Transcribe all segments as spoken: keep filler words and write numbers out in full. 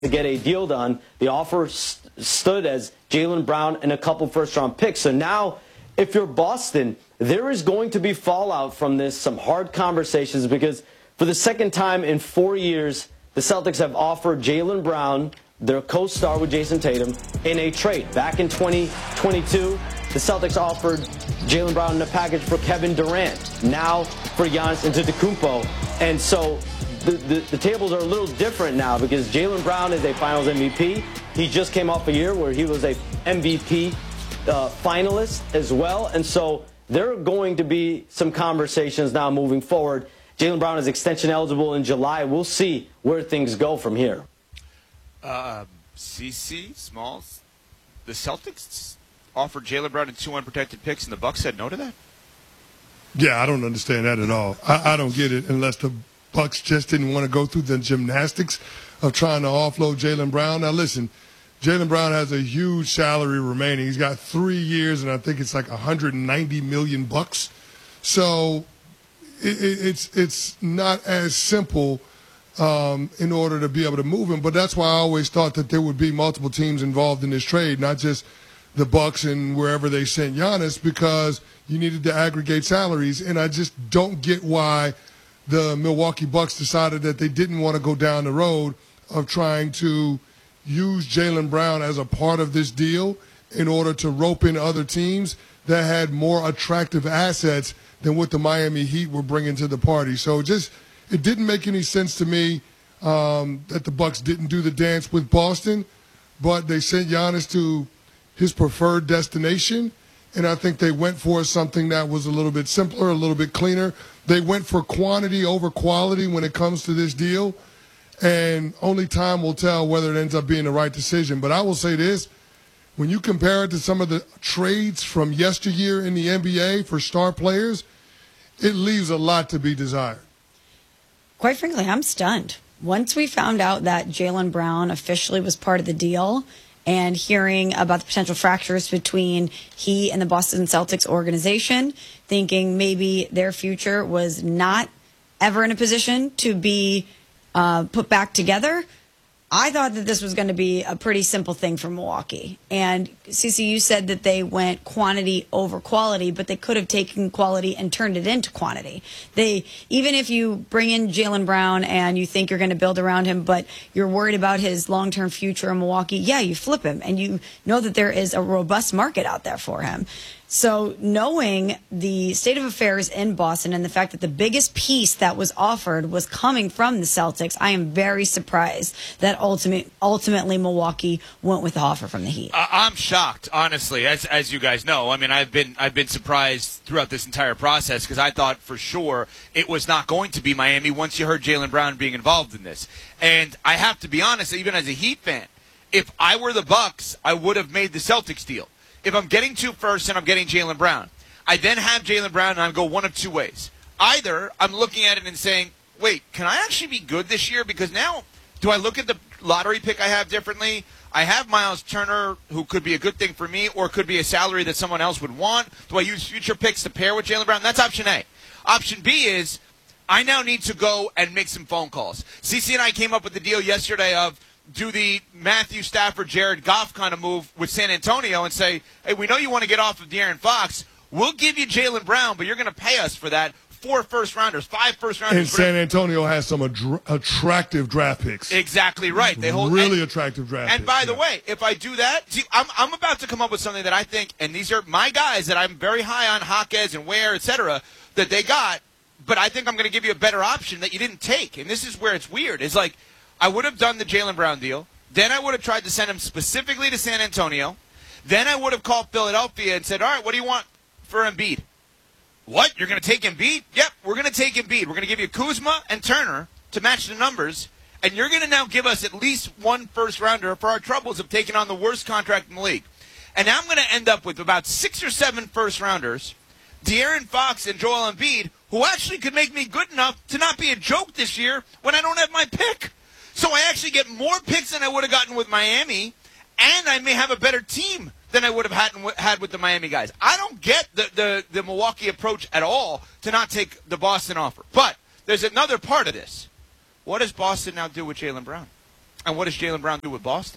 to get a deal done. The offer st stood as Jaylen Brown and a couple first-round picks. So now, if you're Boston, there is going to be fallout from this, some hard conversations, because for the second time in four years, the Celtics have offered Jaylen Brown, their co-star with Jason Tatum, in a trade. Back in twenty twenty-two, the Celtics offered Jaylen Brown in a package for Kevin Durant, now for Giannis Antetokounmpo. And so the, the, the tables are a little different now because Jaylen Brown is a Finals M V P. He just came off a year where he was a M V P uh, finalist as well. And so there are going to be some conversations now moving forward. Jaylen Brown is extension eligible in July. We'll see where things go from here. Uh, C C, Smalls, the Celtics offered Jaylen Brown and two unprotected picks, and the Bucks said no to that? Yeah, I don't understand that at all. I, I don't get it unless the Bucks just didn't want to go through the gymnastics of trying to offload Jaylen Brown. Now, listen, Jaylen Brown has a huge salary remaining. He's got three years, and I think it's like one hundred ninety million bucks. So it, it, it's it's not as simple um, in order to be able to move him. But that's why I always thought that there would be multiple teams involved in this trade, not just the Bucks and wherever they sent Giannis, because you needed to aggregate salaries. And I just don't get why the Milwaukee Bucks decided that they didn't want to go down the road of trying to use Jaylen Brown as a part of this deal in order to rope in other teams that had more attractive assets than what the Miami Heat were bringing to the party. So just it didn't make any sense to me um, that the Bucks didn't do the dance with Boston, but they sent Giannis to his preferred destination, and I think they went for something that was a little bit simpler, a little bit cleaner. They went for quantity over quality when it comes to this deal, and only time will tell whether it ends up being the right decision. But I will say this, when you compare it to some of the trades from yesteryear in the N B A for star players, it leaves a lot to be desired. Quite frankly, I'm stunned. Once we found out that Jaylen Brown officially was part of the deal, and hearing about the potential fractures between he and the Boston Celtics organization, thinking maybe their future was not ever in a position to be uh, put back together, I thought that this was going to be a pretty simple thing for Milwaukee. And C C, you said that they went quantity over quality, but they could have taken quality and turned it into quantity. They, even if you bring in Jaylen Brown and you think you're going to build around him, but you're worried about his long-term future in Milwaukee, yeah, you flip him, and you know that there is a robust market out there for him. So knowing the state of affairs in Boston and the fact that the biggest piece that was offered was coming from the Celtics, I am very surprised that ultimate, ultimately Milwaukee went with the offer from the Heat. Uh, I'm shocked, honestly, as as you guys know. I mean, I've been I've been surprised throughout this entire process because I thought for sure it was not going to be Miami once you heard Jaylen Brown being involved in this. And I have to be honest, even as a Heat fan, if I were the Bucks, I would have made the Celtics deal. If I'm getting two first and I'm getting Jaylen Brown, I then have Jaylen Brown and I go one of two ways. Either I'm looking at it and saying, wait, can I actually be good this year? Because now, do I look at the lottery pick I have differently? I have Miles Turner, who could be a good thing for me, or could be a salary that someone else would want. Do I use future picks to pair with Jaylen Brown? That's option A. Option B is I now need to go and make some phone calls. C C and I came up with the deal yesterday of do the Matthew Stafford, Jared Goff kind of move with San Antonio and say, hey, we know you want to get off of De'Aaron Fox. We'll give you Jaylen Brown, but you're going to pay us for that. Four first-rounders, five first-rounders. And San Antonio has some ad- attractive draft picks. Exactly right. They hold really and, attractive draft and picks. And by yeah. the way, if I do that, see, I'm, I'm about to come up with something that I think, and these are my guys that I'm very high on, Jaquez and Ware, et cetera, that they got, but I think I'm going to give you a better option that you didn't take. And this is where it's weird. It's like I would have done the Jaylen Brown deal. Then I would have tried to send him specifically to San Antonio. Then I would have called Philadelphia and said, all right, what do you want for Embiid? What? You're going to take Embiid? Yep, we're going to take Embiid. We're going to give you Kuzma and Turner to match the numbers, and you're going to now give us at least one first-rounder for our troubles of taking on the worst contract in the league. And now I'm going to end up with about six or seven first-rounders, De'Aaron Fox and Joel Embiid, who actually could make me good enough to not be a joke this year when I don't have my pick. So I actually get more picks than I would have gotten with Miami, and I may have a better team than I would have had, had with the Miami guys. I don't get the, the, the Milwaukee approach at all to not take the Boston offer. But there's another part of this. What does Boston now do with Jaylen Brown? And what does Jaylen Brown do with Boston?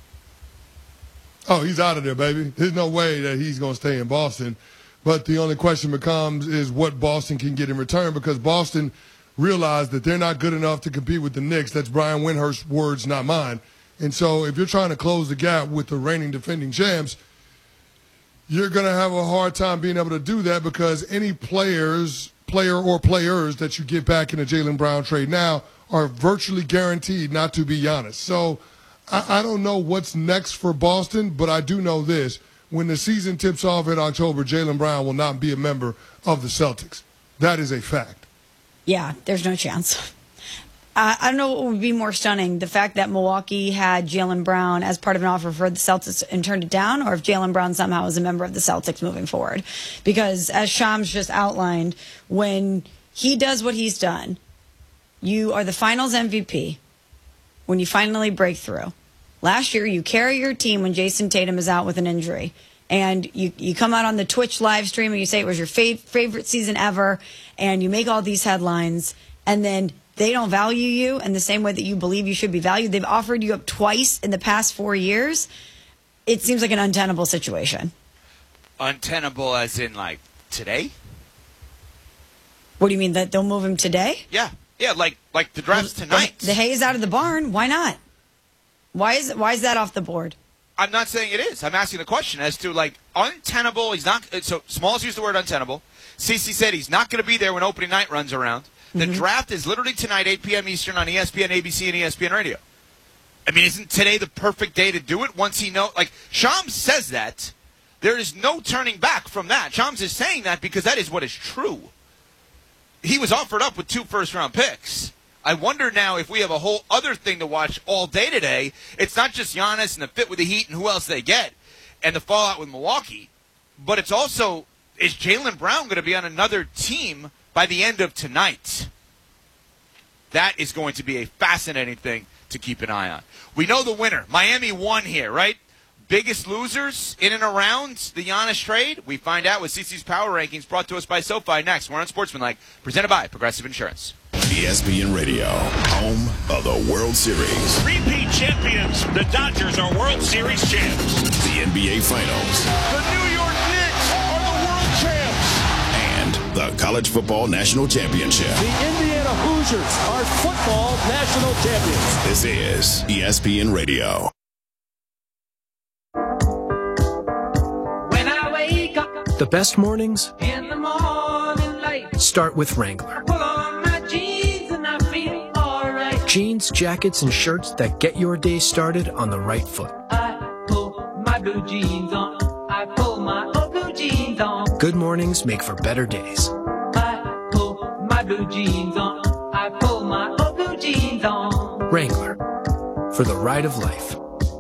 Oh, he's out of there, baby. There's no way that he's going to stay in Boston. But the only question becomes is what Boston can get in return, because Boston realized that they're not good enough to compete with the Knicks. That's Brian Windhorst's words, not mine. And so if you're trying to close the gap with the reigning defending champs, you're going to have a hard time being able to do that, because any players, player or players that you get back in a Jaylen Brown trade now are virtually guaranteed not to be Giannis. So I, I don't know what's next for Boston, but I do know this. When the season tips off in October, Jaylen Brown will not be a member of the Celtics. That is a fact. Yeah, there's no chance. Uh, I don't know what would be more stunning, the fact that Milwaukee had Jaylen Brown as part of an offer for the Celtics and turned it down, or if Jaylen Brown somehow is a member of the Celtics moving forward. Because as Shams just outlined, when he does what he's done, you are the finals M V P when you finally break through. Last year, you carry your team when Jason Tatum is out with an injury. And you, you come out on the Twitch live stream and you say it was your fav- favorite season ever, and you make all these headlines, and then they don't value you in the same way that you believe you should be valued. They've offered you up twice in the past four years. It seems like an untenable situation. Untenable as in, like, today? What do you mean, that they'll move him today? Yeah. Yeah, like like the draft's tonight. The, the hay is out of the barn. Why not? Why is why is that off the board? I'm not saying it is. I'm asking the question as to, like, untenable. He's not. So Smalls used the word untenable. Cece said he's not going to be there when opening night runs around. The mm-hmm. draft is literally tonight, eight p.m. Eastern on E S P N, A B C, and E S P N Radio. I mean, isn't today the perfect day to do it once he knows? Like, Shams says that. There is no turning back from that. Shams is saying that because that is what is true. He was offered up with two first-round picks. I wonder now if we have a whole other thing to watch all day today. It's not just Giannis and the fit with the Heat and who else they get and the fallout with Milwaukee, but it's also, is Jaylen Brown going to be on another team by the end of tonight? That is going to be a fascinating thing to keep an eye on. We know the winner. Miami won here, right? Biggest losers in and around the Giannis trade? We find out with Cece's Power Rankings, brought to us by SoFi next. We're on Sportsmanlike, presented by Progressive Insurance. E S P N Radio, home of the World Series. Repeat champions. The Dodgers are World Series champs. The N B A Finals. The New York Knicks are the world champs. And the College Football National Championship. The Indiana Hoosiers are football national champions. This is E S P N Radio. When I wake up the best mornings in the morning light, start with Wrangler. pull on my jeans and I feel all right. Jeans, jackets, and shirts that get your day started on the right foot. I pull my blue jeans on. I pull my old blue jeans on. Good mornings make for better days. I pull my blue jeans on. I pull my old blue jeans on. Wrangler, for the ride of life.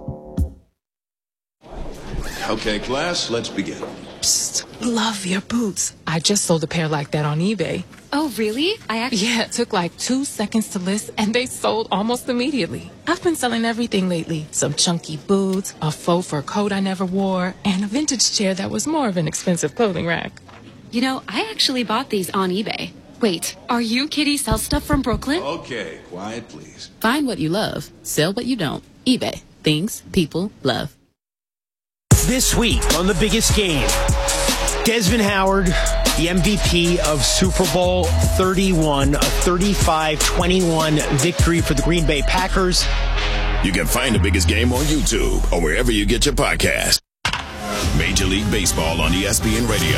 Okay, class, let's begin. Psst, love your boots. I just sold a pair like that on eBay. Oh, really? I actually... Yeah, it took like two seconds to list, and they sold almost immediately. I've been selling everything lately. Some chunky boots, a faux fur coat I never wore, and a vintage chair that was more of an expensive clothing rack. You know, I actually bought these on eBay. Wait, are you Kitty Sell Stuff from Brooklyn? Okay, quiet, please. Find what you love. Sell what you don't. eBay. Things people love. This week on The Biggest Game, Desmond Howard, the M V P of Super Bowl thirty-one, a thirty-five twenty-one victory for the Green Bay Packers. You can find The Biggest Game on YouTube or wherever you get your podcast. Major League Baseball on E S P N Radio.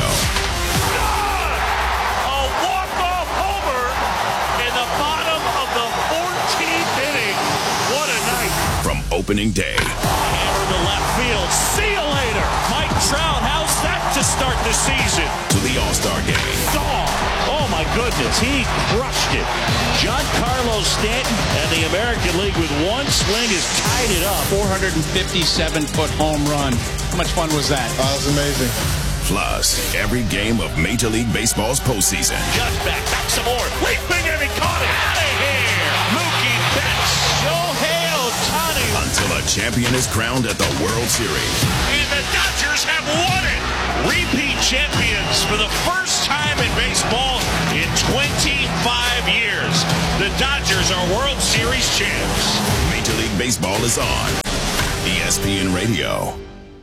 A walk-off homer in the bottom of the fourteenth inning. What a night. From opening day. Hammer to left field. See you later. Mike Trout, how's that to start the season? To the All-Star Game. Dog. Oh, my goodness. He crushed it. Giancarlo Stanton and the American League with one swing has tied it up. four hundred fifty-seven foot home run. How much fun was that? Oh, that was amazing. Plus, every game of Major League Baseball's postseason. Just back, back some more. Leaping and he caught it. Out of here. Mookie Betts. Shohei Ohtani. Until a champion is crowned at the World Series. In the the Dodgers have won it. Repeat champions for the first time in baseball in twenty-five years. The Dodgers are World Series champs. Major League Baseball is on E S P N Radio.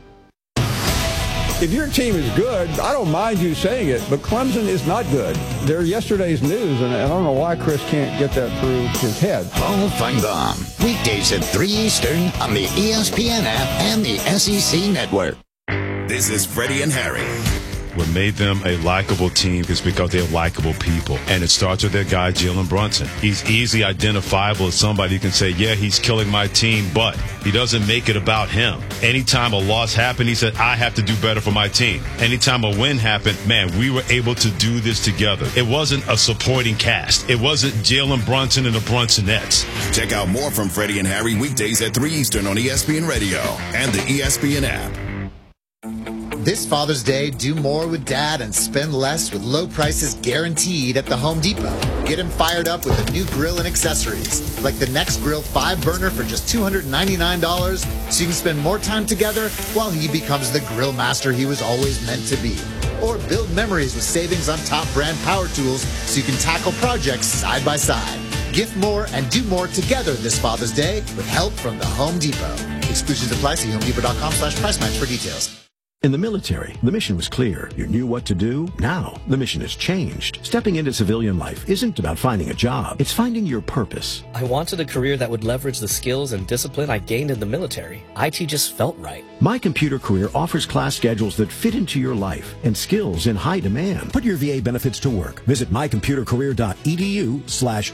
If your team is good, I don't mind you saying it, but Clemson is not good. They're yesterday's news, and I don't know why Chris can't get that through his head. Paul Feinbaum, weekdays at three Eastern on the E S P N app and the S E C Network. This is Freddie and Harry. What made them a likable team is because they're likable people. And it starts with their guy, Jalen Brunson. He's easily identifiable as somebody who can say, yeah, he's killing my team, but he doesn't make it about him. Anytime a loss happened, he said, I have to do better for my team. Anytime a win happened, man, we were able to do this together. It wasn't a supporting cast. It wasn't Jalen Brunson and the Brunsonettes. Check out more from Freddie and Harry weekdays at three Eastern on E S P N Radio and the E S P N app. This Father's Day, do more with Dad and spend less with low prices guaranteed at the Home Depot. Get him fired up with a new grill and accessories, like the Next Grill five burner for just two hundred ninety-nine dollars, so you can spend more time together while he becomes the grill master he was always meant to be. Or build memories with savings on top brand power tools so you can tackle projects side by side. Gift more and do more together this Father's Day with help from the Home Depot. Exclusions apply. See homedepot.com slash price match for details. In the military, the mission was clear. You knew what to do. Now, the mission has changed. Stepping into civilian life isn't about finding a job. It's finding your purpose. I wanted a career that would leverage the skills and discipline I gained in the military. I T just felt right. My Computer Career offers class schedules that fit into your life and skills in high demand. Put your V A benefits to work. Visit mycomputercareer.edu slash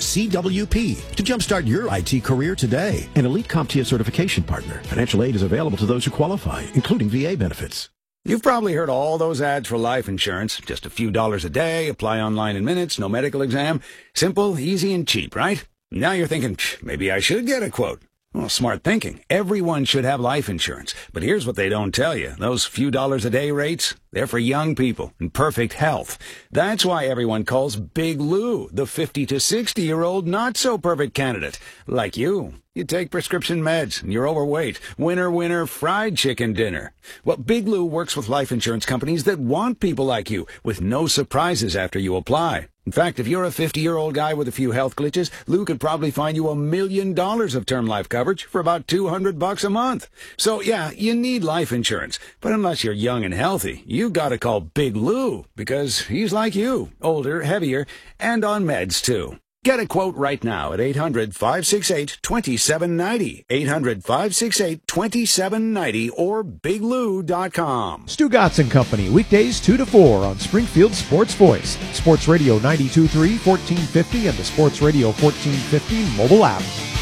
CWP to jumpstart your I T career today. An Elite CompTIA certification partner. Financial aid is available to those who qualify, including V A benefits. You've probably heard all those ads for life insurance. Just a few dollars a day, apply online in minutes, no medical exam. Simple, easy, and cheap, right? Now you're thinking, maybe I should get a quote. Well, smart thinking. Everyone should have life insurance. But here's what they don't tell you. Those few dollars a day rates, they're for young people in perfect health. That's why everyone calls Big Lou the fifty to sixty-year-old not-so-perfect candidate. Like you. You take prescription meds, and you're overweight. Winner, winner, fried chicken dinner. Well, Big Lou works with life insurance companies that want people like you, with no surprises after you apply. In fact, if you're a fifty-year-old guy with a few health glitches, Lou could probably find you a million dollars of term life coverage for about two hundred bucks a month. So, yeah, you need life insurance. But unless you're young and healthy, you gotta call Big Lou, because he's like you, older, heavier, and on meds, too. Get a quote right now at eight hundred, five six eight, two seven nine zero, eight hundred, five six eight, two seven nine zero, or big lou dot com. Stu Gotts Company, weekdays two to four on Springfield Sports Voice, Sports Radio ninety-two point three, fourteen fifty, and the Sports Radio fourteen fifty mobile app.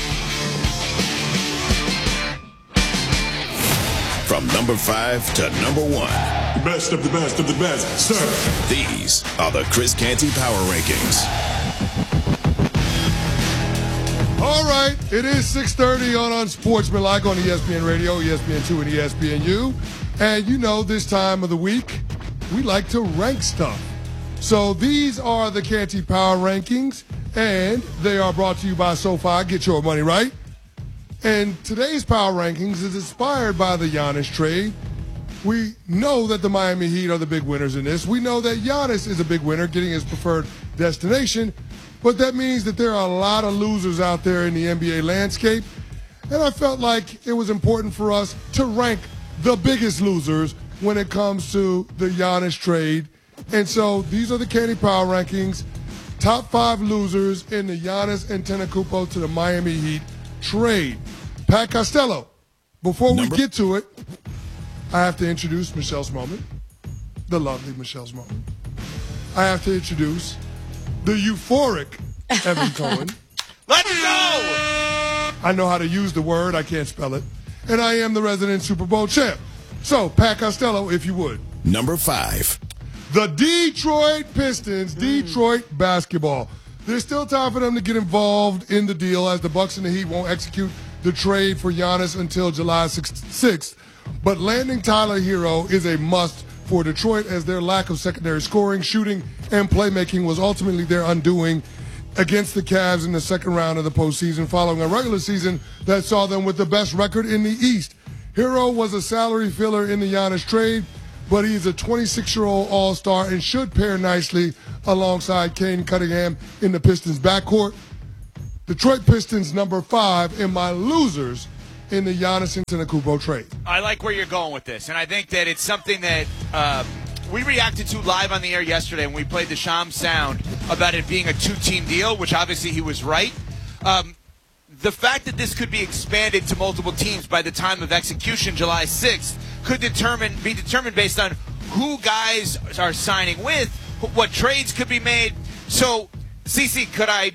From number five to number one. Best of the best of the best, sir. These are the Chris Canty Power Rankings. All right, it is six thirty on Unsportsmanlike on E S P N Radio, E S P N two, and E S P N U. And you know, this time of the week, we like to rank stuff. So these are the Canty Power Rankings, and they are brought to you by SoFi. Get your money right. And today's Power Rankings is inspired by the Giannis trade. We know that the Miami Heat are the big winners in this. We know that Giannis is a big winner, getting his preferred destination. But that means that there are a lot of losers out there in the N B A landscape. And I felt like it was important for us to rank the biggest losers when it comes to the Giannis trade. And so these are the Canty Power Rankings. Top five losers in the Giannis Antetokounmpo to the Miami Heat trade. Pat Costello, before Number. we get to it, I have to introduce Michelle Smallman, the lovely Michelle Smallman. I have to introduce the euphoric Evan Cohen. Let's go! I know how to use the word. I can't spell it. And I am the resident Super Bowl champ. So, Pat Costello, if you would. Number five. The Detroit Pistons, mm. Detroit basketball. There's still time for them to get involved in the deal, as the Bucks and the Heat won't execute the trade for Giannis until July sixth. But landing Tyler Hero is a must for Detroit, as their lack of secondary scoring, shooting, and playmaking was ultimately their undoing against the Cavs in the second round of the postseason, following a regular season that saw them with the best record in the East. Hero was a salary filler in the Giannis trade, but he's a twenty-six-year-old all-star and should pair nicely alongside Kane Cunningham in the Pistons backcourt. Detroit Pistons number five in my losers in the Giannis Antetokounmpo trade. I like where you're going with this, and I think that it's something that uh, we reacted to live on the air yesterday when we played the Shams sound about it being a two-team deal, which obviously he was right. Um, the fact that this could be expanded to multiple teams by the time of execution, July sixth, could determine be determined based on who guys are signing with, what trades could be made. So, Cece, could I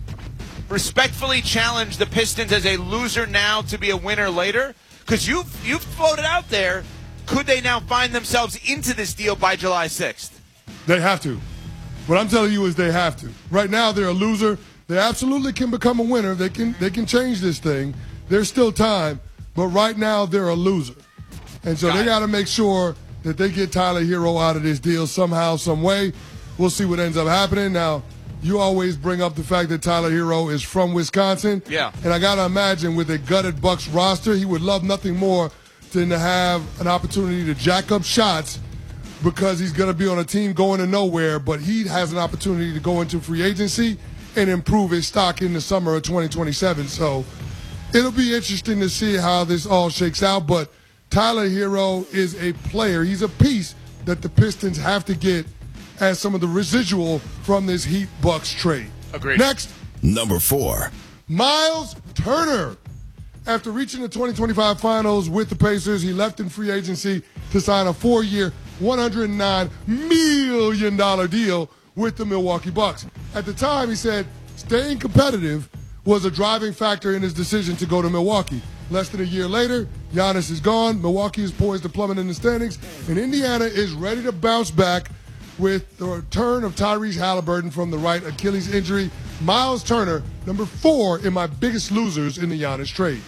respectfully challenge the Pistons as a loser now to be a winner later? Because you've, you've floated out there, could they now find themselves into this deal by July sixth? They have to. What I'm telling you is they have to. Right now, they're a loser. They absolutely can become a winner. They can they can change this thing. There's still time. But right now, they're a loser. And so got they got to make sure that they get Tyler Hero out of this deal somehow, some way. We'll see what ends up happening. Now, you always bring up the fact that Tyler Hero is from Wisconsin. Yeah. And I got to imagine with a gutted Bucks roster, he would love nothing more than to have an opportunity to jack up shots because he's going to be on a team going to nowhere, but he has an opportunity to go into free agency and improve his stock in the summer of twenty twenty-seven. So it'll be interesting to see how this all shakes out, but Tyler Hero is a player. He's a piece that the Pistons have to get as some of the residual from this Heat Bucks trade. Agreed. Next. Number four. Miles Turner. After reaching the twenty twenty-five finals with the Pacers, he left in free agency to sign a four-year, one hundred nine million dollars deal with the Milwaukee Bucks. At the time, he said staying competitive was a driving factor in his decision to go to Milwaukee. Less than a year later, Giannis is gone, Milwaukee is poised to plummet in the standings, and Indiana is ready to bounce back with the return of Tyrese Halliburton from the right Achilles injury. Miles Turner, number four in my biggest losers in the Giannis trade.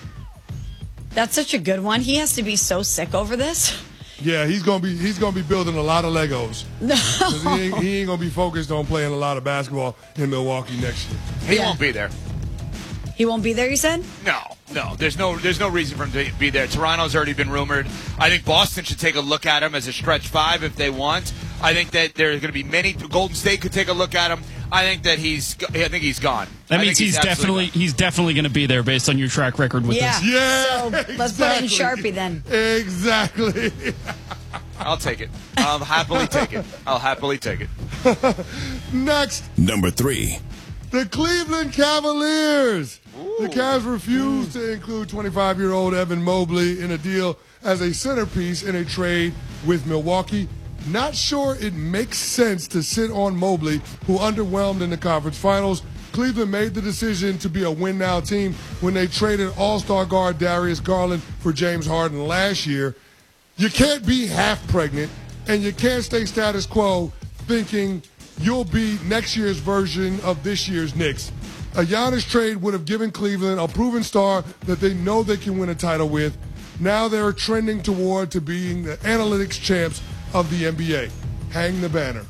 That's such a good one. He has to be so sick over this. Yeah, he's gonna be he's gonna be building a lot of Legos. No, he ain't, he ain't gonna be focused on playing a lot of basketball in Milwaukee next year. He Yeah. won't be there. He won't be there, you said? No, no. There's no there's no reason for him to be there. Toronto's already been rumored. I think Boston should take a look at him as a stretch five if they want. I think that there's going to be many. Golden State could take a look at him. I think that he's I think he's gone. That I means think he's, he's definitely gone. he's definitely going to be there based on your track record with Yeah. this. Yeah, So let's put it in Sharpie then. Exactly. I'll take it. I'll happily take it. I'll happily take it. Next, Number three. the Cleveland Cavaliers. The Cavs refused to include twenty-five-year-old Evan Mobley in a deal as a centerpiece in a trade with Milwaukee. Not sure it makes sense to sit on Mobley, who underwhelmed in the conference finals. Cleveland made the decision to be a win-now team when they traded all-star guard Darius Garland for James Harden last year. You can't be half pregnant, and you can't stay status quo thinking you'll be next year's version of this year's Knicks. A Giannis trade would have given Cleveland a proven star that they know they can win a title with. Now they're trending toward to being the analytics champs of the N B A. Hang the banner.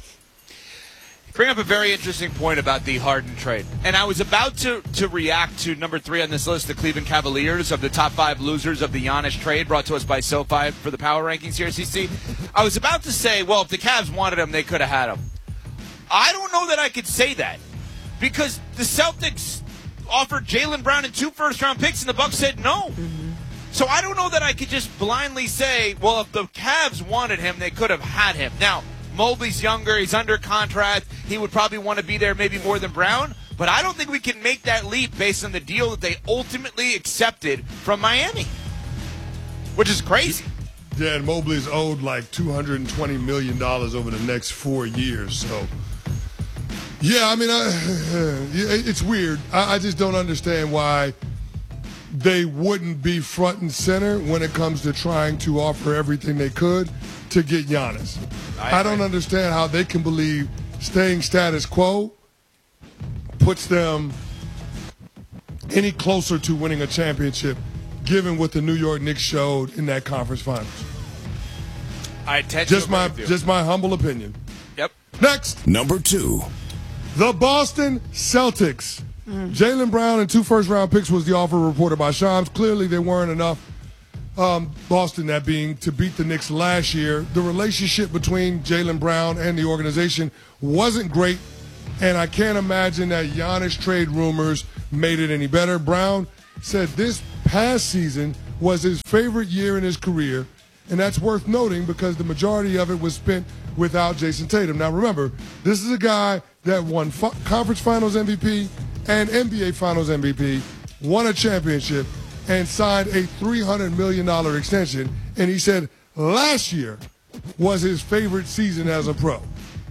Bring up a very interesting point about the Harden trade. And I was about to, to react to number three on this list, the Cleveland Cavaliers, of the top five losers of the Giannis trade, brought to us by SoFi for the power rankings here at C C. I was about to say, well, if the Cavs wanted him, they could have had him. I don't know that I could say that because the Celtics offered Jaylen Brown and two first-round picks, and the Bucks said no. Mm-hmm. So I don't know that I could just blindly say, well, if the Cavs wanted him, they could have had him. Now, Mobley's younger. He's under contract. He would probably want to be there maybe more than Brown. But I don't think we can make that leap based on the deal that they ultimately accepted from Miami, which is crazy. Yeah, and Mobley's owed like two hundred twenty million dollars over the next four years. So, yeah, I mean, I, it's weird. I, I just don't understand why they wouldn't be front and center when it comes to trying to offer everything they could to get Giannis. I, I don't understand how they can believe staying status quo puts them any closer to winning a championship, given what the New York Knicks showed in that conference finals. I tend just to my agree with you. just my humble opinion. Yep. Next, Number two. the Boston Celtics. Mm. Jaylen Brown and two first-round picks was the offer reported by Shams. Clearly, they weren't enough um, Boston, that being to beat the Knicks last year. The relationship between Jaylen Brown and the organization wasn't great, and I can't imagine that Giannis trade rumors made it any better. Brown said this past season was his favorite year in his career, and that's worth noting because the majority of it was spent without Jason Tatum. Now remember, this is a guy that won F- Conference Finals M V P and N B A Finals M V P, won a championship, and signed a three hundred million dollars extension, and he said last year was his favorite season as a pro.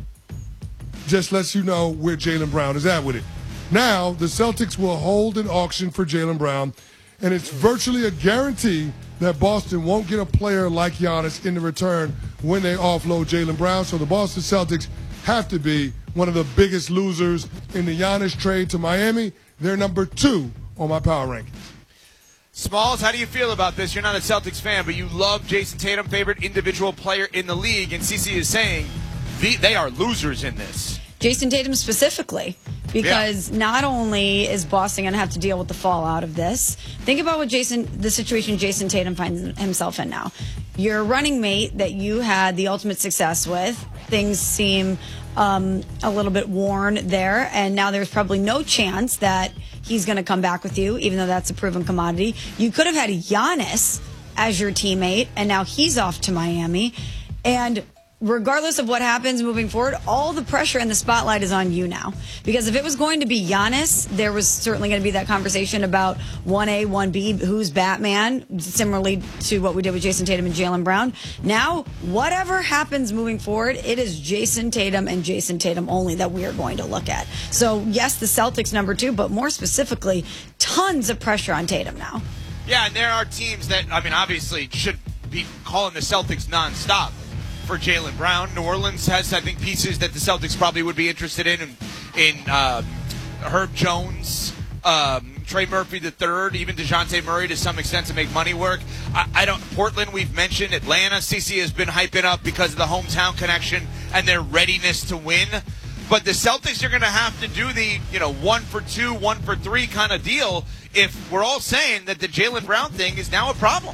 Just lets you know where Jaylen Brown is at with it. Now, the Celtics will hold an auction for Jaylen Brown, and it's virtually a guarantee that Boston won't get a player like Giannis in the return when they offload Jaylen Brown. So the Boston Celtics have to be one of the biggest losers in the Giannis trade to Miami. They're number two on my power rankings. Smalls, how do you feel about this? You're not a Celtics fan, but you love Jason Tatum, favorite individual player in the league, and Cece is saying the, they are losers in this. Jason Tatum specifically, because yeah. not only is Boston going to have to deal with the fallout of this, think about what Jason, the situation Jason Tatum finds himself in now. Your running mate that you had the ultimate success with, things seem um, a little bit worn there, and now there's probably no chance that he's going to come back with you, even though that's a proven commodity. You could have had Giannis as your teammate, and now he's off to Miami, and regardless of what happens moving forward, all the pressure and the spotlight is on you now. Because if it was going to be Giannis, there was certainly going to be that conversation about one A, one B, who's Batman, similarly to what we did with Jason Tatum and Jaylen Brown. Now, whatever happens moving forward, it is Jason Tatum and Jason Tatum only that we are going to look at. So, yes, the Celtics number two, but more specifically, tons of pressure on Tatum now. Yeah, and there are teams that, I mean, obviously should be calling the Celtics nonstop for Jaylen Brown. New Orleans has, I think, pieces that the Celtics probably would be interested in, in, in uh, Herb Jones, um, Trey Murphy the third, even DeJounte Murray to some extent to make money work. I, I don't. Portland, we've mentioned. Atlanta, CeCe has been hyping up because of the hometown connection and their readiness to win. But the Celtics are going to have to do the, you know, one for two, one for three kind of deal if we're all saying that the Jaylen Brown thing is now a problem.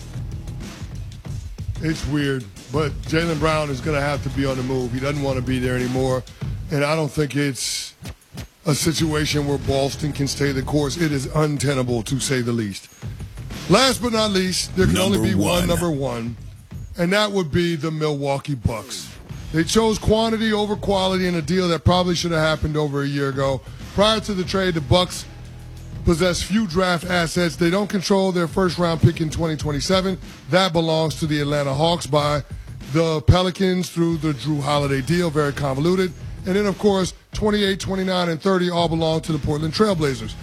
It's weird, but Jaylen Brown is going to have to be on the move. He doesn't want to be there anymore, and I don't think it's a situation where Boston can stay the course. It is untenable, to say the least. Last but not least, there can number only be one. one number one, and that would be the Milwaukee Bucks. They chose quantity over quality in a deal that probably should have happened over a year ago. Prior to the trade, the Bucks possess few draft assets. They don't control their first-round pick in twenty twenty-seven. That belongs to the Atlanta Hawks by the Pelicans through the Drew Holiday deal, very convoluted. And then, of course, twenty-eight, twenty-nine, and thirty all belong to the Portland Trail Blazers.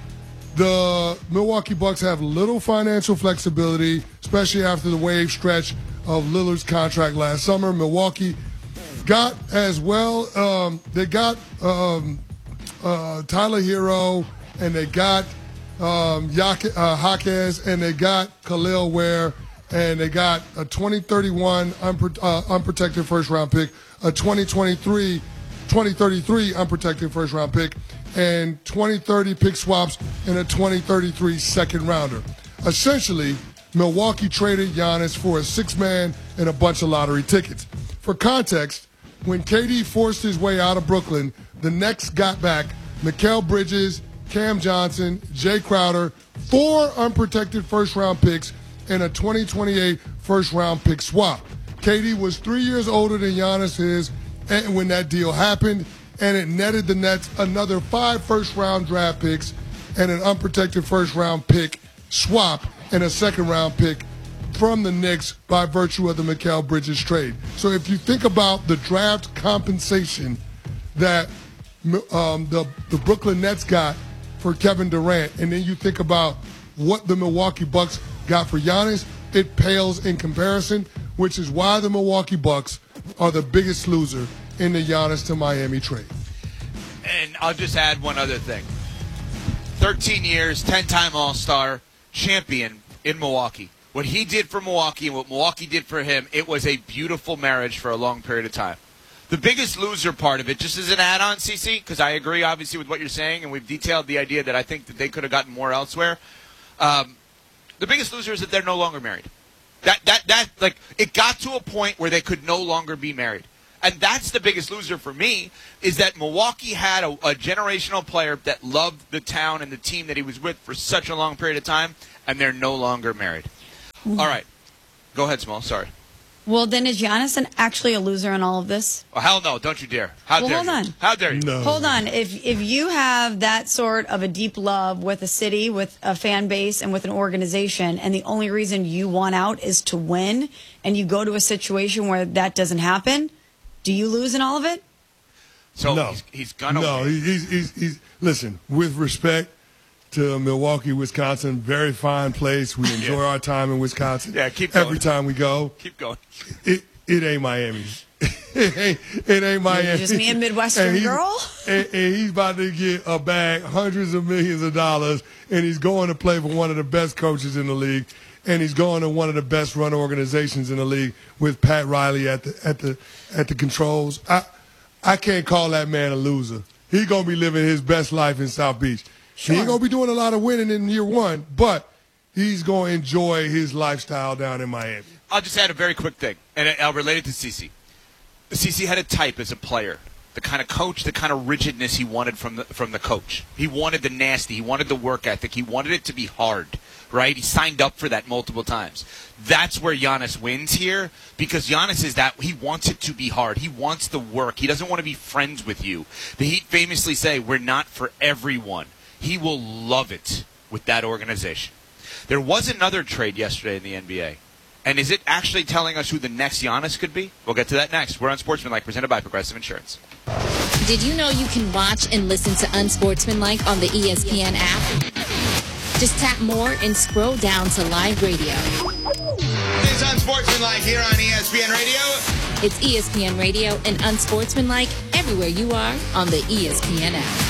The Milwaukee Bucks have little financial flexibility, especially after the wave stretch of Lillard's contract last summer. Milwaukee got as well, um, they got um, uh, Tyler Hero, and they got um, Yak- uh, Jaquez, and they got Khalil Ware, and they got a twenty thirty-one unpro- uh, unprotected first-round pick, a twenty twenty-three, twenty thirty-three unprotected first-round pick, and twenty thirty pick swaps, and a twenty thirty-three second-rounder. Essentially, Milwaukee traded Giannis for a six-man and a bunch of lottery tickets. For context, when K D forced his way out of Brooklyn, the Nets got back Mikal Bridges, Cam Johnson, Jay Crowder, four unprotected first-round picks, and a twenty twenty-eight first-round pick swap. K D was three years older than Giannis is and when that deal happened, and it netted the Nets another five first-round draft picks and an unprotected first-round pick swap and a second-round pick from the Knicks by virtue of the Mikal Bridges trade. So if you think about the draft compensation that um, the, the Brooklyn Nets got for Kevin Durant, and then you think about what the Milwaukee Bucks got for Giannis, it pales in comparison, which is why the Milwaukee Bucks are the biggest loser in the Giannis to Miami trade. And I'll just add one other thing. thirteen years, ten-time All-Star, champion in Milwaukee. What he did for Milwaukee and what Milwaukee did for him, it was a beautiful marriage for a long period of time. The biggest loser part of it, just as an add-on, CeCe, because I agree, obviously, with what you're saying, and we've detailed the idea that I think that they could have gotten more elsewhere. Um, The biggest loser is that they're no longer married. That that that like it got to a point where they could no longer be married. And that's the biggest loser for me, is that Milwaukee had a, a generational player that loved the town and the team that he was with for such a long period of time, and they're no longer married. Mm-hmm. All right. Go ahead, Small. Sorry. Well, then is Giannis an, actually a loser in all of this? Oh, hell no. Don't you dare. How well, dare hold you? on. How dare you? No. Hold on. If if you have that sort of a deep love with a city, with a fan base, and with an organization, and the only reason you want out is to win, and you go to a situation where that doesn't happen, do you lose in all of it? So no. he's, he's gonna No, win. he's, he's, he's, listen, with respect to Milwaukee, Wisconsin, very fine place. We enjoy yeah. our time in Wisconsin. Yeah, keep going. Every time we go. Keep going. It, it ain't Miami. it, ain't, it ain't Miami. You're just me, a Midwestern and girl? And, and he's about to get a bag, hundreds of millions of dollars, and he's going to play for one of the best coaches in the league. And he's going to one of the best run organizations in the league with Pat Riley at the at the at the controls. I I can't call that man a loser. He's gonna be living his best life in South Beach. Sure. He ain't gonna be doing a lot of winning in year one, but he's gonna enjoy his lifestyle down in Miami. I'll just add a very quick thing, and I'll relate it to CeCe. CeCe had a type as a player. The kind of coach, the kind of rigidness he wanted from the from the coach. He wanted the nasty. He wanted the work ethic. He wanted it to be hard, right? He signed up for that multiple times. That's where Giannis wins here, because Giannis is that he wants it to be hard. He wants the work. He doesn't want to be friends with you. The Heat famously say, we're not for everyone. He will love it with that organization. There was another trade yesterday in the N B A. And is it actually telling us who the next Giannis could be? We'll get to that next. We're on Sportsmanlike, presented by Progressive Insurance. Did you know you can watch and listen to Unsportsmanlike on the E S P N app? Just tap more and scroll down to live radio. It's Unsportsmanlike here on E S P N Radio. It's E S P N Radio and Unsportsmanlike everywhere you are on the E S P N app.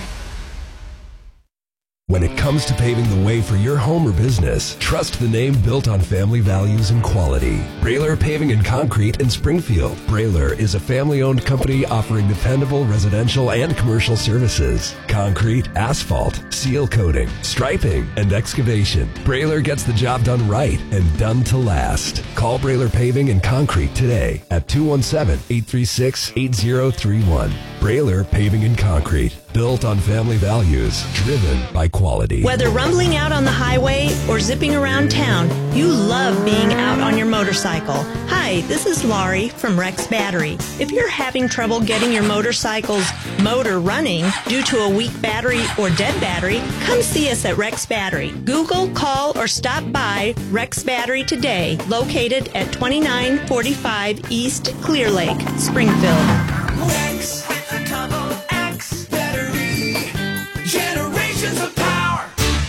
When it comes to paving the way for your home or business, trust the name built on family values and quality. Brailer Paving and Concrete in Springfield. Brailer is a family-owned company offering dependable residential and commercial services. Concrete, asphalt, seal coating, striping, and excavation. Brailer gets the job done right and done to last. Call Brailer Paving and Concrete today at two one seven, eight three six, eight zero three one. Brailer Paving and Concrete. Built on family values, driven by quality. Whether rumbling out on the highway or zipping around town, you love being out on your motorcycle. Hi, this is Laurie from Rex Battery. If you're having trouble getting your motorcycle's motor running due to a weak battery or dead battery, come see us at Rex Battery. Google, call, or stop by Rex Battery today, located at twenty-nine forty-five East Clear Lake, Springfield. Rex with a double X battery. Generations of power.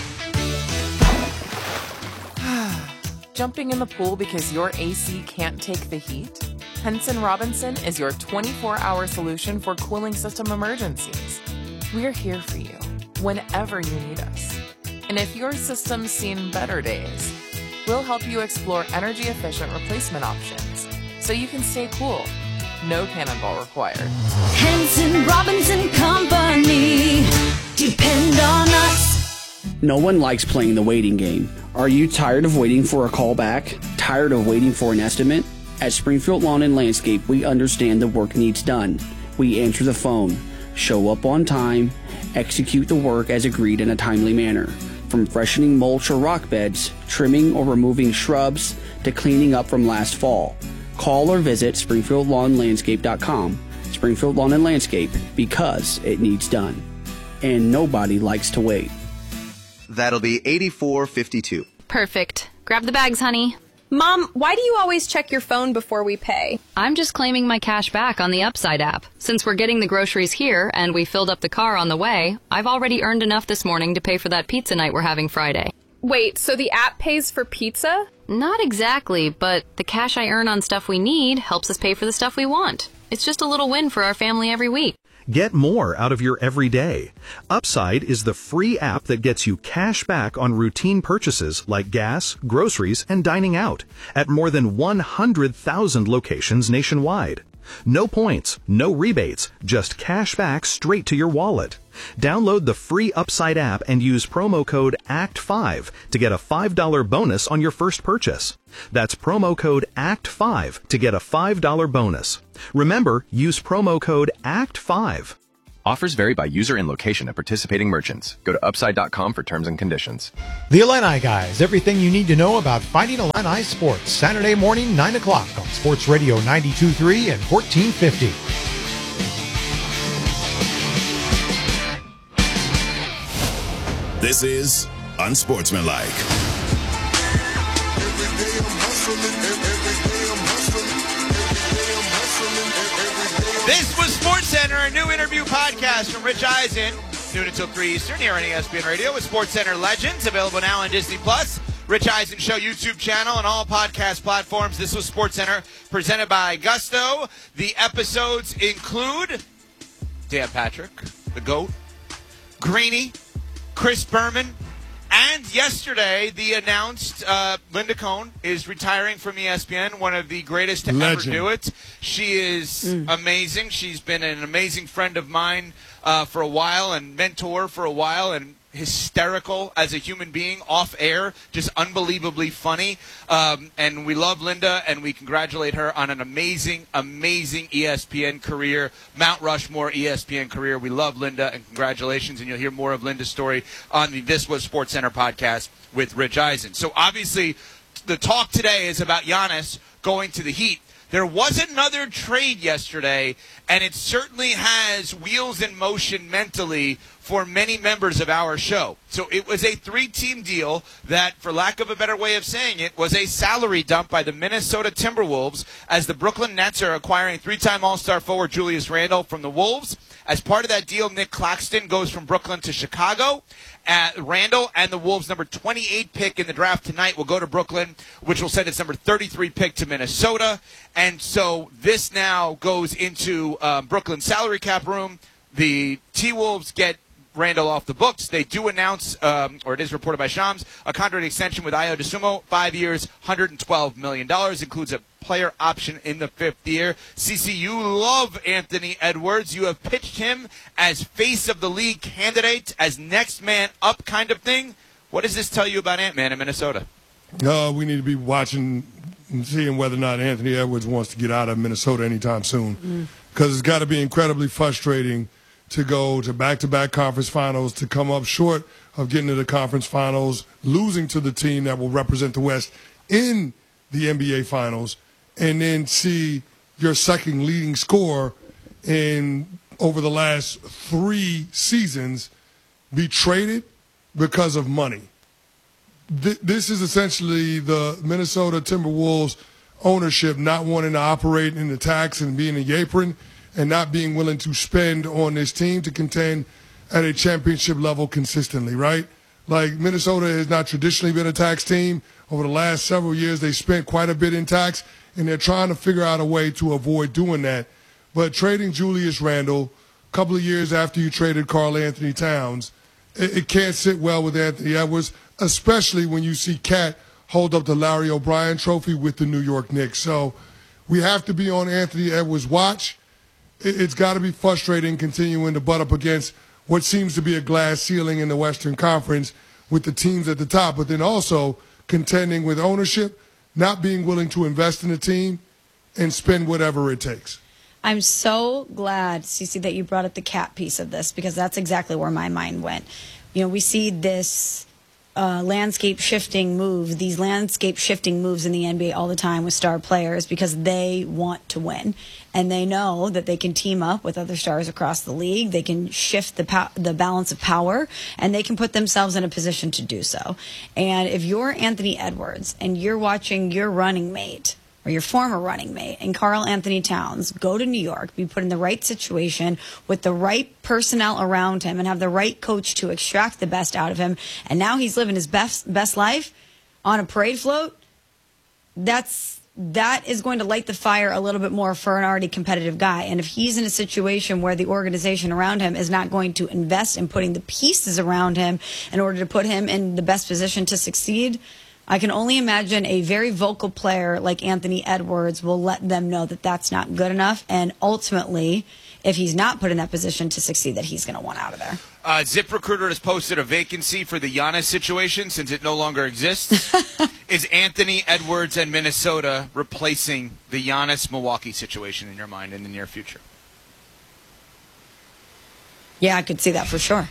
Jumping in the pool because your A C can't take the heat? Henson Robinson is your twenty-four hour solution for cooling system emergencies. We're here for you whenever you need us. And if your system's seen better days, we'll help you explore energy-efficient replacement options so you can stay cool. No cannonball required. Henson Robinson Company. Depend on us. No one likes playing the waiting game. Are you tired of waiting for a call back? Tired of waiting for an estimate? At Springfield Lawn and Landscape, we understand the work needs done. We answer the phone, show up on time, execute the work as agreed in a timely manner. From freshening mulch or rock beds, trimming or removing shrubs, to cleaning up from last fall. Call or visit springfield lawn landscape dot com. Springfield Lawn and Landscape, because it needs done. And nobody likes to wait. That'll be eighty-four fifty-two. Perfect. Grab the bags, honey. Mom, why do you always check your phone before we pay? I'm just claiming my cash back on the Upside app. Since we're getting the groceries here and we filled up the car on the way, I've already earned enough this morning to pay for that pizza night we're having Friday. Wait, so the app pays for pizza? Not exactly, but the cash I earn on stuff we need helps us pay for the stuff we want. It's just a little win for our family every week. Get more out of your everyday. Upside is the free app that gets you cash back on routine purchases like gas, groceries, and dining out at more than one hundred thousand locations nationwide. No points, no rebates, just cash back straight to your wallet. Download the free Upside app and use promo code A C T five to get a five dollars bonus on your first purchase. That's promo code A C T five to get a five dollars bonus. Remember, use promo code A C T five. Offers vary by user and location at participating merchants. Go to upside dot com for terms and conditions. The Illini Guys, everything you need to know about Fighting Illini sports. Saturday morning, nine o'clock on Sports Radio ninety-two point three and fourteen fifty. This is Unsportsmanlike. This was SportsCenter, a new interview podcast from Rich Eisen, noon until three Eastern, here on E S P N Radio with SportsCenter Legends, available now on Disney Plus, Rich Eisen Show YouTube channel, and all podcast platforms. This was SportsCenter, presented by Gusto. The episodes include Dan Patrick, the GOAT, Greeny, Chris Berman, and yesterday, the announced uh, Linda Cohn is retiring from E S P N, one of the greatest to Legend. ever do it. She is mm. amazing. She's been an amazing friend of mine uh, for a while and mentor for a while, and hysterical as a human being off air, just unbelievably funny. Um, and we love Linda, and we congratulate her on an amazing, amazing E S P N career, Mount Rushmore E S P N career. We love Linda, and congratulations. And you'll hear more of Linda's story on the This Was SportsCenter podcast with Rich Eisen. So obviously, the talk today is about Giannis going to the Heat. There was another trade yesterday, and it certainly has wheels in motion mentally for many members of our show. So it was a three-team deal that, for lack of a better way of saying it, was a salary dump by the Minnesota Timberwolves, as the Brooklyn Nets are acquiring three-time All-Star forward Julius Randle from the Wolves. As part of that deal, Nick Claxton goes from Brooklyn to Chicago. At Randall and the Wolves' number twenty-eight pick in the draft tonight will go to Brooklyn, which will send its number thirty-three pick to Minnesota. And so this now goes into um, Brooklyn's salary cap room. The T-Wolves get Randall off the books. They do announce, um, or it is reported by Shams, a contract extension with Ayo Dosunmu, five years, one hundred twelve million dollars, includes a player option in the fifth year. C C, you love Anthony Edwards. You have pitched him as face of the league candidate, as next man up kind of thing. What does this tell you about Ant-Man in Minnesota? Uh, we need to be watching and seeing whether or not Anthony Edwards wants to get out of Minnesota anytime soon, because mm. it's got to be incredibly frustrating to go to back-to-back conference finals, to come up short of getting to the conference finals, losing to the team that will represent the West in the N B A finals, and then see your second leading scorer in over the last three seasons be traded because of money. Th- this is essentially the Minnesota Timberwolves ownership not wanting to operate in the tax and be in the apron, and not being willing to spend on this team to contend at a championship level consistently, right? Like, Minnesota has not traditionally been a tax team. Over the last several years, they spent quite a bit in tax, and they're trying to figure out a way to avoid doing that. But trading Julius Randle a couple of years after you traded Karl Anthony Towns, it, it can't sit well with Anthony Edwards, especially when you see Cat hold up the Larry O'Brien trophy with the New York Knicks. So we have to be on Anthony Edwards' watch. It's got to be frustrating continuing to butt up against what seems to be a glass ceiling in the Western Conference with the teams at the top, but then also contending with ownership, not being willing to invest in the team and spend whatever it takes. I'm so glad, Cece, that you brought up the Cat piece of this, because that's exactly where my mind went. You know, we see this Uh, landscape shifting move, these landscape shifting moves in the N B A all the time with star players, because they want to win, and they know that they can team up with other stars across the league. They can shift the pow- the balance of power, and they can put themselves in a position to do so. And if you're Anthony Edwards and you're watching your running mate or your former running mate and Karl Anthony Towns go to New York, be put in the right situation with the right personnel around him, and have the right coach to extract the best out of him, and now he's living his best best life on a parade float, that's that is going to light the fire a little bit more for an already competitive guy. And if he's in a situation where the organization around him is not going to invest in putting the pieces around him in order to put him in the best position to succeed, I can only imagine a very vocal player like Anthony Edwards will let them know that that's not good enough. And ultimately, if he's not put in that position to succeed, that he's going to want out of there. Uh, ZipRecruiter has posted a vacancy for the Giannis situation since it no longer exists. Is Anthony Edwards and Minnesota replacing the Giannis-Milwaukee situation in your mind in the near future? Yeah, I could see that for sure.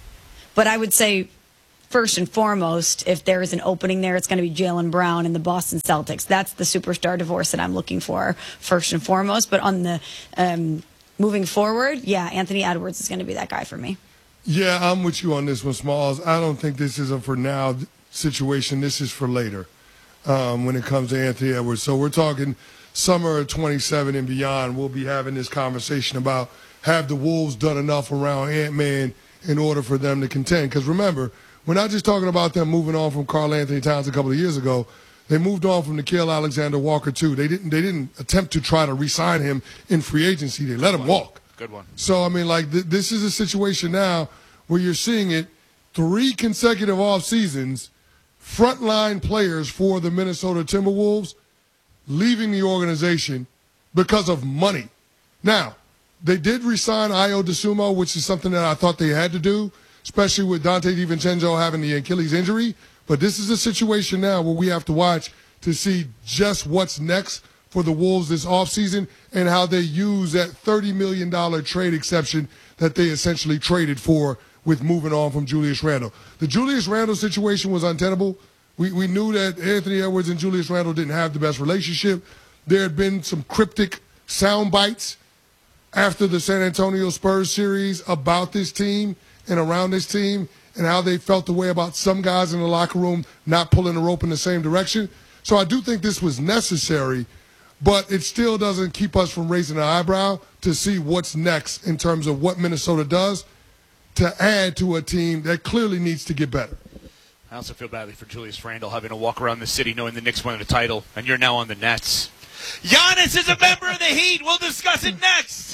But I would say, first and foremost, if there is an opening there, it's going to be Jaylen Brown and the Boston Celtics. That's the superstar divorce that I'm looking for, first and foremost. But on the um, moving forward, yeah, Anthony Edwards is going to be that guy for me. Yeah, I'm with you on this one, Smalls. I don't think this is a for now situation. This is for later um, when it comes to Anthony Edwards. So we're talking summer of twenty-seven and beyond. We'll be having this conversation about have the Wolves done enough around Ant-Man in order for them to contend. Because remember, we're not just talking about them moving on from Karl Anthony Towns a couple of years ago. They moved on from Nickeil Alexander-Walker, too. They didn't, they didn't attempt to try to re-sign him in free agency. They let him walk. Good one. So, I mean, like, th- this is a situation now where you're seeing it three consecutive off seasons, frontline players for the Minnesota Timberwolves leaving the organization because of money. Now, they did re-sign Ayo Dosunmu, which is something that I thought they had to do, especially with Dante DiVincenzo having the Achilles injury. But this is a situation now where we have to watch to see just what's next for the Wolves this offseason and how they use that thirty million dollars trade exception that they essentially traded for with moving on from Julius Randle. The Julius Randle situation was untenable. We, we knew that Anthony Edwards and Julius Randle didn't have the best relationship. There had been some cryptic sound bites after the San Antonio Spurs series about this team and around this team and how they felt the way about some guys in the locker room not pulling the rope in the same direction. So I do think this was necessary, but it still doesn't keep us from raising an eyebrow to see what's next in terms of what Minnesota does to add to a team that clearly needs to get better. I also feel badly for Julius Randle having to walk around the city knowing the Knicks won the title, and you're now on the Nets. Giannis is a member of the Heat. We'll discuss it next.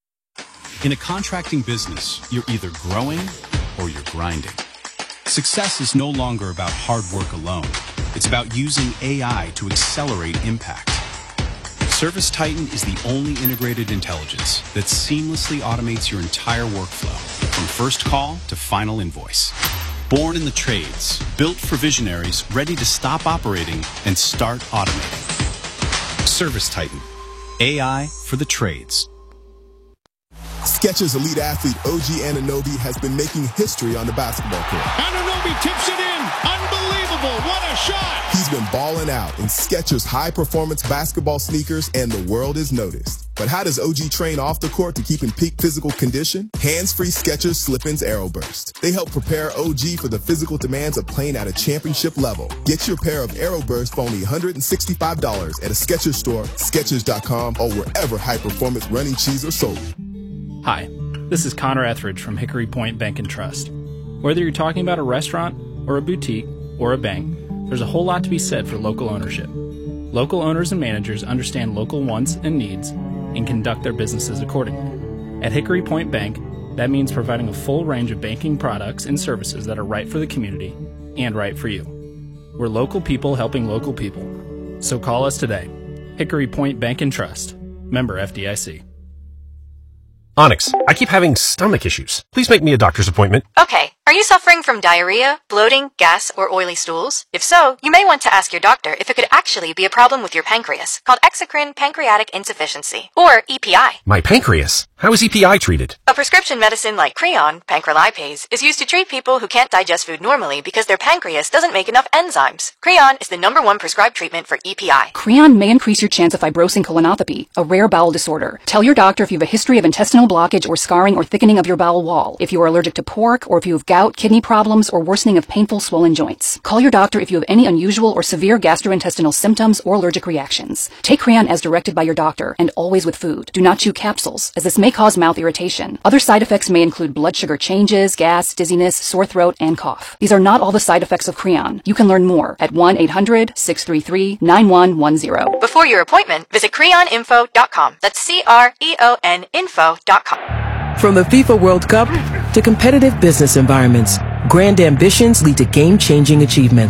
In a contracting business, you're either growing or you're grinding. Success is no longer about hard work alone. It's about using A I to accelerate impact. ServiceTitan is the only integrated intelligence that seamlessly automates your entire workflow, from first call to final invoice. Born in the trades, built for visionaries ready to stop operating and start automating. ServiceTitan, A I for the trades. Skechers elite athlete O G Anunoby has been making history on the basketball court. Anunoby tips it in. Unbelievable. What a shot. He's been balling out in Skechers high-performance basketball sneakers, and the world has noticed. But how does O G train off the court to keep in peak physical condition? Hands-free Skechers Slip-ins Aeroburst. They help prepare O G for the physical demands of playing at a championship level. Get your pair of Aeroburst for only one hundred sixty-five dollars at a Skechers store, Skechers dot com, or wherever high-performance running shoes are sold. Hi, this is Connor Etheridge from Hickory Point Bank and Trust. Whether you're talking about a restaurant or a boutique or a bank, there's a whole lot to be said for local ownership. Local owners and managers understand local wants and needs and conduct their businesses accordingly. At Hickory Point Bank, that means providing a full range of banking products and services that are right for the community and right for you. We're local people helping local people. So call us today. Hickory Point Bank and Trust. Member F D I C. Onyx, I keep having stomach issues. Please make me a doctor's appointment. Okay. Are you suffering from diarrhea, bloating, gas, or oily stools? If so, you may want to ask your doctor if it could actually be a problem with your pancreas, called exocrine pancreatic insufficiency, or E P I. My pancreas? How is E P I treated? A prescription medicine like Creon, pancrelipase, is used to treat people who can't digest food normally because their pancreas doesn't make enough enzymes. Creon is the number one prescribed treatment for E P I. Creon may increase your chance of fibrosing colonopathy, a rare bowel disorder. Tell your doctor if you have a history of intestinal blockage or scarring or thickening of your bowel wall, if you are allergic to pork, or if you have gout, kidney problems, or worsening of painful swollen joints. Call your doctor if you have any unusual or severe gastrointestinal symptoms or allergic reactions. Take Creon as directed by your doctor, and always with food. Do not chew capsules, as this may cause mouth irritation. Other side effects may include blood sugar changes, gas, dizziness, sore throat, and cough. These are not all the side effects of Creon. You can learn more at one eight hundred, six three three, nine one one zero. Before your appointment, visit creon info dot com. That's C R E O N info dot com. From the FIFA World Cup to competitive business environments, grand ambitions lead to game-changing achievements.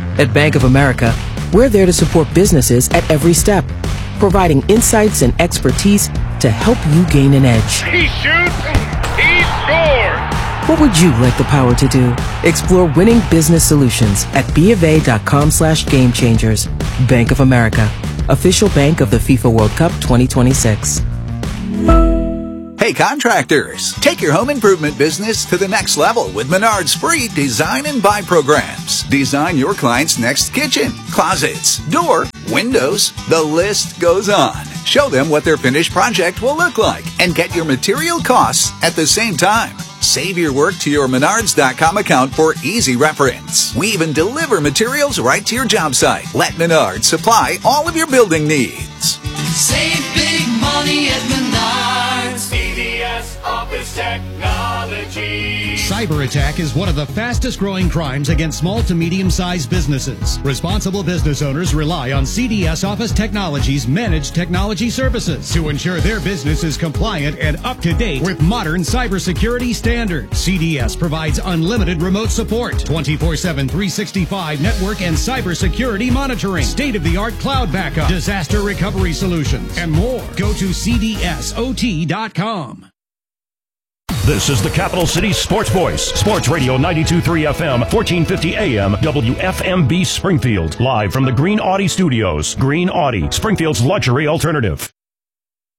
At Bank of America, we're there to support businesses at every step, providing insights and expertise to help you gain an edge. He shoots, he scores! What would you like the power to do? Explore winning business solutions at bofa.com slash game changers. Bank of America, official bank of the FIFA World Cup twenty twenty-six. Hey contractors, take your home improvement business to the next level with Menard's free Design and Buy programs. Design your client's next kitchen, closets, door, windows, the list goes on. Show them what their finished project will look like and get your material costs at the same time. Save your work to your Menards dot com account for easy reference. We even deliver materials right to your job site. Let Menards supply all of your building needs. Save big money at Menards. C D S Office Technology. Cyber attack is one of the fastest growing crimes against small to medium-sized businesses. Responsible business owners rely on C D S Office Technology's managed technology services to ensure their business is compliant and up to date with modern cybersecurity standards. C D S provides unlimited remote support, twenty-four seven, three sixty-five network and cybersecurity monitoring, state-of-the-art cloud backup, disaster recovery solutions, and more. Go to C D S O T dot com. This is the Capital City Sports Voice, Sports Radio ninety-two point three F M, fourteen fifty A M, W F M B Springfield. Live from the Green Audi Studios. Green Audi, Springfield's luxury alternative.